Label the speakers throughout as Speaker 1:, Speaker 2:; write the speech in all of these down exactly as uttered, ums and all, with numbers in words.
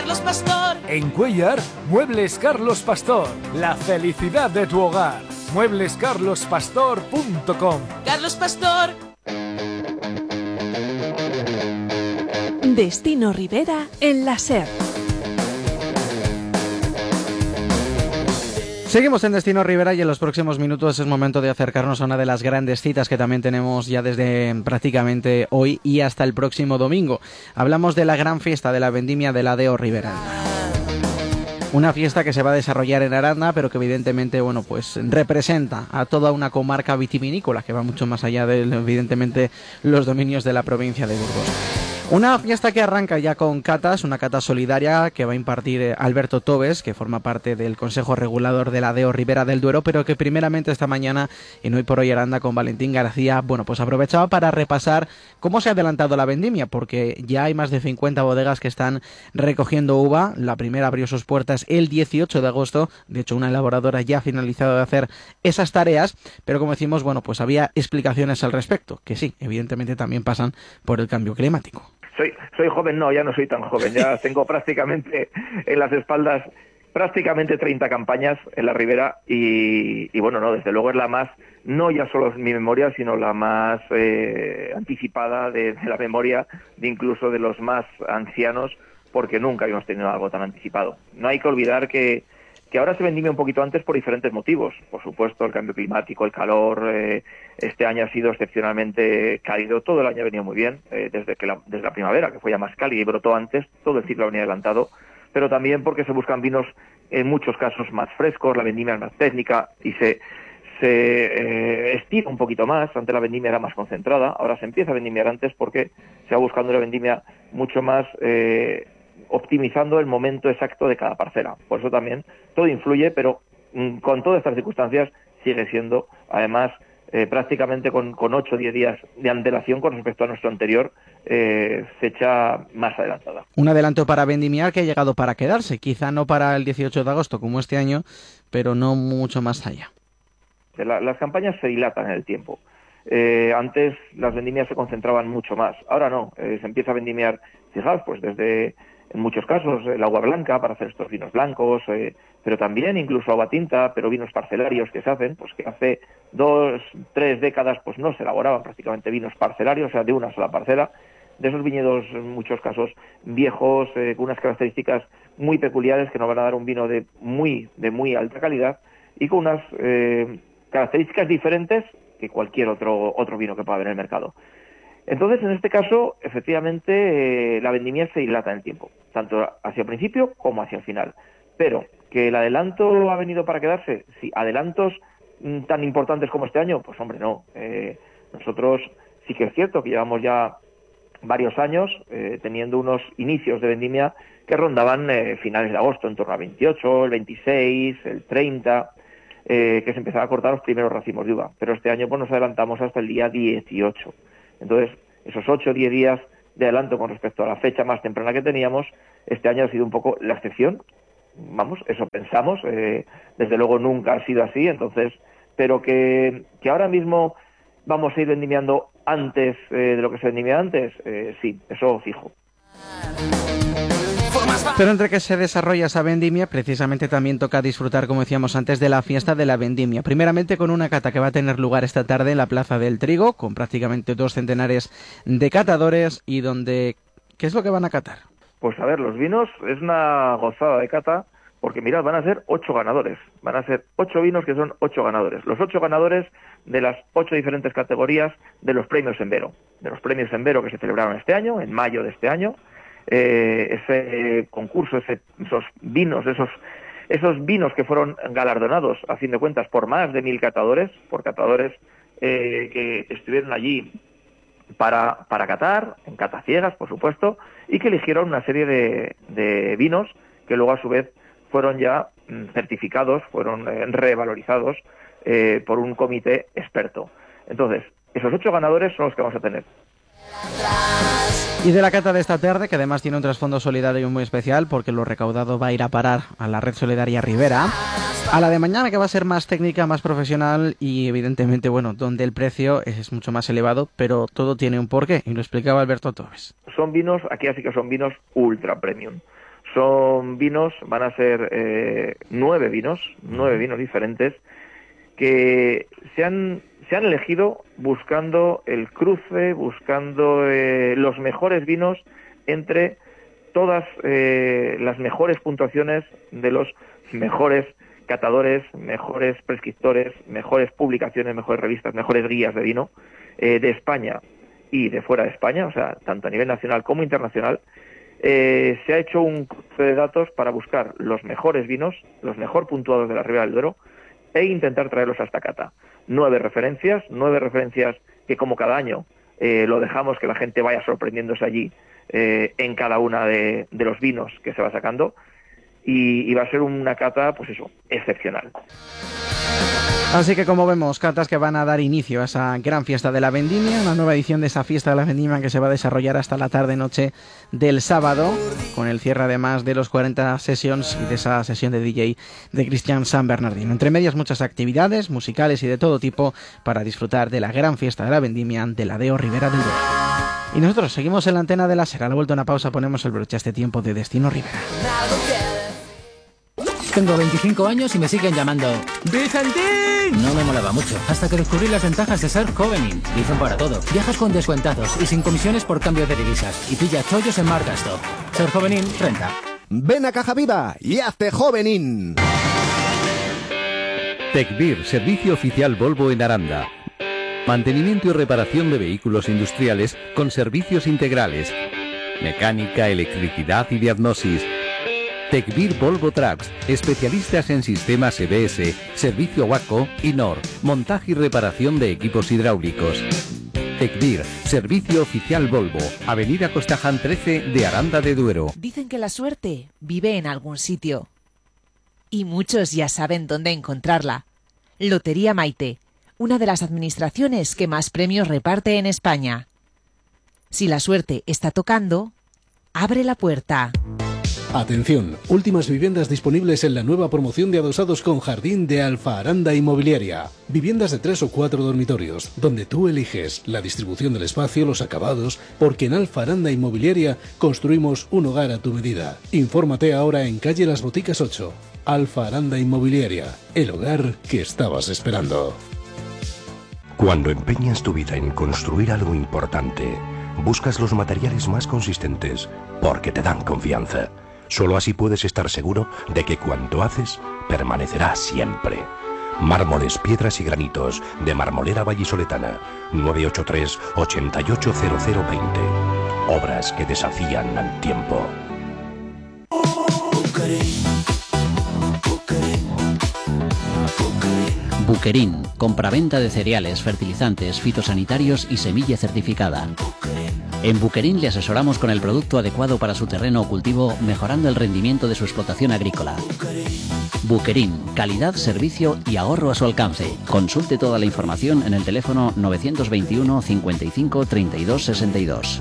Speaker 1: Carlos Pastor.
Speaker 2: En Cuéllar, Muebles Carlos Pastor. La felicidad de tu hogar. muebles carlos pastor punto com.
Speaker 1: Carlos Pastor.
Speaker 3: Destino Rivera en la SER.
Speaker 4: Seguimos en Destino Rivera y en los próximos minutos es momento de acercarnos a una de las grandes citas que también tenemos ya desde prácticamente hoy y hasta el próximo domingo. Hablamos de la gran fiesta de la vendimia de la Deo Ribera. Una fiesta que se va a desarrollar en Aranda, pero que evidentemente, bueno, pues representa a toda una comarca vitivinícola que va mucho más allá de, evidentemente, los dominios de la provincia de Burgos. Una fiesta que arranca ya con catas, una cata solidaria que va a impartir Alberto Tobes, que forma parte del Consejo Regulador de la Deo Ribera del Duero, pero que primeramente esta mañana en Hoy por Hoy Aranda con Valentín García, bueno, pues aprovechaba para repasar cómo se ha adelantado la vendimia, porque ya hay más de cincuenta bodegas que están recogiendo uva. La primera abrió sus puertas el dieciocho de agosto, de hecho una elaboradora ya ha finalizado de hacer esas tareas, pero como decimos, bueno, pues había explicaciones al respecto, que sí, evidentemente también pasan por el cambio climático.
Speaker 5: Soy, soy joven, no, ya no soy tan joven, ya tengo prácticamente en las espaldas prácticamente treinta campañas en la Ribera y, y bueno, no, desde luego es la más, no ya solo es mi memoria, sino la más eh, anticipada de, de la memoria de incluso de los más ancianos, porque nunca habíamos tenido algo tan anticipado. No hay que olvidar que que ahora se vendimia un poquito antes por diferentes motivos. Por supuesto, el cambio climático, el calor, eh, este año ha sido excepcionalmente cálido, todo el año ha venido muy bien, eh, desde que la, desde la primavera, que fue ya más cálida y brotó antes, todo el ciclo venía adelantado, pero también porque se buscan vinos en muchos casos más frescos, la vendimia es más técnica y se, se eh, estira un poquito más. Antes la vendimia era más concentrada, ahora se empieza a vendimiar antes porque se va buscando una vendimia mucho más eh, optimizando el momento exacto de cada parcela. Por eso también todo influye, pero mmm, con todas estas circunstancias sigue siendo, además, eh, prácticamente con, con ocho o diez días de antelación con respecto a nuestro anterior eh, fecha más adelantada.
Speaker 4: Un adelanto para vendimiar que ha llegado para quedarse, quizá no para el dieciocho de agosto como este año, pero no mucho más allá.
Speaker 5: La, las campañas se dilatan en el tiempo. Eh, antes las vendimias se concentraban mucho más, ahora no, eh, se empieza a vendimiar, fijaos, pues desde, en muchos casos, el agua blanca para hacer estos vinos blancos, eh, pero también incluso agua tinta, pero vinos parcelarios que se hacen, pues que hace dos, tres décadas pues no se elaboraban prácticamente vinos parcelarios, o sea, de una sola parcela, de esos viñedos en muchos casos viejos, eh, con unas características muy peculiares que nos van a dar un vino de muy, de muy alta calidad y con unas eh, características diferentes que cualquier otro otro vino que pueda haber en el mercado. Entonces, en este caso, efectivamente, eh, la vendimia se dilata en el tiempo, tanto hacia el principio como hacia el final. Pero, ¿que el adelanto ha venido para quedarse? Sí, adelantos mm, tan importantes como este año, pues hombre, no. Eh, nosotros sí que es cierto que llevamos ya varios años eh, teniendo unos inicios de vendimia que rondaban eh, finales de agosto, en torno al veintiocho, el veintiséis, el treinta... Eh, que se empezaba a cortar los primeros racimos de uva, pero este año pues nos adelantamos hasta el día dieciocho. Entonces, esos ocho o diez días de adelanto con respecto a la fecha más temprana que teníamos, este año ha sido un poco la excepción, vamos, eso pensamos, eh, desde luego nunca ha sido así, entonces, pero que, que ahora mismo vamos a ir vendimiando antes eh, de lo que se vendimia antes, eh, sí, eso fijo.
Speaker 4: Pero entre que se desarrolla esa vendimia, precisamente también toca disfrutar, como decíamos antes, de la fiesta de la vendimia. Primeramente con una cata que va a tener lugar esta tarde en la Plaza del Trigo, con prácticamente dos centenares de catadores y donde... ¿Qué es lo que van a catar?
Speaker 5: Pues a ver, los vinos es una gozada de cata, porque mirad, van a ser ocho ganadores. Van a ser ocho vinos que son ocho ganadores. Los ocho ganadores de las ocho diferentes categorías de los premios Envero. De los premios Envero que se celebraron este año, en mayo de este año. Eh, ese concurso, ese, esos vinos, esos esos vinos que fueron galardonados, a fin de cuentas, por más de mil catadores, por catadores eh, que estuvieron allí para, para catar, en catas ciegas, por supuesto, y que eligieron una serie de, de vinos que luego a su vez fueron ya certificados, fueron eh, revalorizados eh, por un comité experto. Entonces, esos ocho ganadores son los que vamos a tener.
Speaker 4: Y de la cata de esta tarde, que además tiene un trasfondo solidario muy especial, porque lo recaudado va a ir a parar a la Red Solidaria Ribera, a la de mañana, que va a ser más técnica, más profesional y evidentemente, bueno, donde el precio es mucho más elevado, pero todo tiene un porqué, y lo explicaba Alberto Tobes.
Speaker 5: Son vinos, aquí así que son vinos ultra premium. Son vinos, van a ser eh, nueve vinos, nueve vinos diferentes, que se han, se han elegido buscando el cruce, buscando eh, los mejores vinos entre todas eh, las mejores puntuaciones de los mejores catadores, mejores prescriptores, mejores publicaciones, mejores revistas, mejores guías de vino eh, de España y de fuera de España, o sea, tanto a nivel nacional como internacional. Eh, se ha hecho un cruce de datos para buscar los mejores vinos, los mejor puntuados de la Ribera del Duero, e intentar traerlos a esta cata. Nueve referencias, nueve referencias que como cada año eh, lo dejamos que la gente vaya sorprendiéndose allí eh, en cada una de, de los vinos que se va sacando, y, y va a ser una cata, pues eso, excepcional.
Speaker 4: Así que como vemos, catas que van a dar inicio a esa gran fiesta de la vendimia, una nueva edición de esa fiesta de la vendimia que se va a desarrollar hasta la tarde-noche del sábado, con el cierre además de los cuarenta Sessions y de esa sesión de D J de Cristian San Bernardino. Entre medias muchas actividades musicales y de todo tipo para disfrutar de la gran fiesta de la vendimia de la Deo Ribera del Duero. Y nosotros seguimos en la antena de la SER. A la vuelta a una pausa ponemos el broche a este tiempo de Destino Ribera.
Speaker 1: Tengo veinticinco años y me siguen llamando
Speaker 6: ¡Vicentín!
Speaker 1: No me molaba mucho, hasta que descubrí las ventajas de ser Jovenin. Dicen para todo. Viajas con descuentados y sin comisiones por cambio de divisas. Y pilla chollos en Margasto. Ser Jovenin renta.
Speaker 6: Ven a Caja Viva y hazte Jovenin.
Speaker 7: Tecbir, servicio oficial Volvo en Aranda. Mantenimiento y reparación de vehículos industriales con servicios integrales. Mecánica, electricidad y diagnosis. Tecbir Volvo Trucks, especialistas en sistemas E B S, servicio Waco y N O R, montaje y reparación de equipos hidráulicos. Tecbir, servicio oficial Volvo, Avenida Costaján trece de Aranda de Duero.
Speaker 8: Dicen que la suerte vive en algún sitio. Y muchos ya saben dónde encontrarla. Lotería Maite, una de las administraciones que más premios reparte en España. Si la suerte está tocando, abre la puerta.
Speaker 9: Atención, últimas viviendas disponibles en la nueva promoción de adosados con jardín de Alfa Aranda Inmobiliaria. Viviendas de tres o cuatro dormitorios, donde tú eliges la distribución del espacio, los acabados, porque en Alfa Aranda Inmobiliaria construimos un hogar a tu medida. Infórmate ahora en calle Las Boticas ocho. Alfa Aranda Inmobiliaria, el hogar que estabas esperando.
Speaker 10: Cuando empeñas tu vida en construir algo importante, buscas los materiales más consistentes, porque te dan confianza. Solo así puedes estar seguro de que cuanto haces permanecerá siempre. Mármoles, piedras y granitos de Marmolera Vallisoletana. nueve ocho tres, ocho ocho cero cero dos cero. Obras que desafían al tiempo.
Speaker 11: Buquerín, compraventa de cereales, fertilizantes, fitosanitarios y semilla certificada. En Buquerín le asesoramos con el producto adecuado para su terreno o cultivo, mejorando el rendimiento de su explotación agrícola. Buquerín, calidad, servicio y ahorro a su alcance. Consulte toda la información en el teléfono novecientos veintiuno, cincuenta y cinco, treinta y dos, sesenta y dos.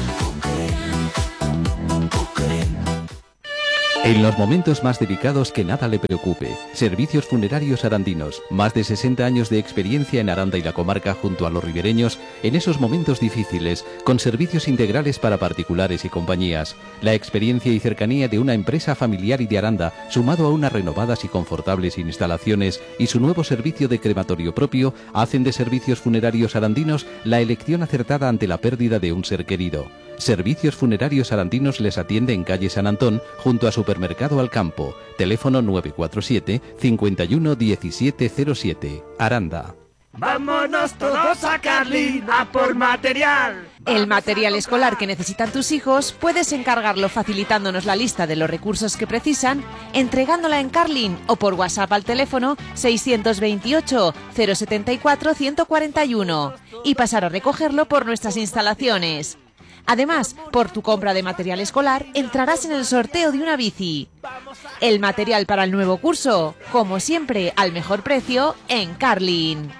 Speaker 7: En los momentos más delicados que nada le preocupe. Servicios Funerarios Arandinos. Más de sesenta años de experiencia en Aranda y la comarca junto a los ribereños en esos momentos difíciles, con servicios integrales para particulares y compañías. La experiencia y cercanía de una empresa familiar y de Aranda, sumado a unas renovadas y confortables instalaciones y su nuevo servicio de crematorio propio, hacen de Servicios Funerarios Arandinos la elección acertada ante la pérdida de un ser querido. Servicios Funerarios Arandinos les atiende en calle San Antón, junto a Supermercado Alcampo. Teléfono nueve cuatro siete, cinco uno, uno siete cero siete. Aranda.
Speaker 12: ¡Vámonos todos a Carlin a por material!
Speaker 8: El material escolar que necesitan tus hijos puedes encargarlo facilitándonos la lista de los recursos que precisan, entregándola en Carlin o por WhatsApp al teléfono seiscientos veintiocho, cero setenta y cuatro, ciento cuarenta y uno y pasar a recogerlo por nuestras instalaciones. Además, por tu compra de material escolar, entrarás en el sorteo de una bici. El material para el nuevo curso, como siempre, al mejor precio, en Carlin.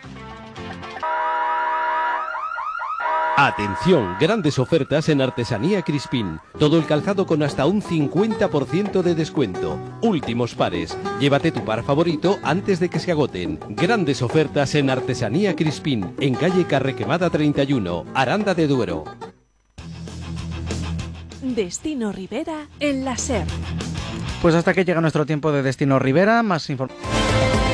Speaker 13: Atención, grandes ofertas en Artesanía Crispín. Todo el calzado con hasta un cincuenta por ciento de descuento. Últimos pares. Llévate tu par favorito antes de que se agoten. Grandes ofertas en Artesanía Crispín, en calle Carrequemada treinta y uno, Aranda de Duero.
Speaker 3: Destino Rivera en la SER.
Speaker 4: Pues hasta que llega nuestro tiempo de Destino Rivera, más información.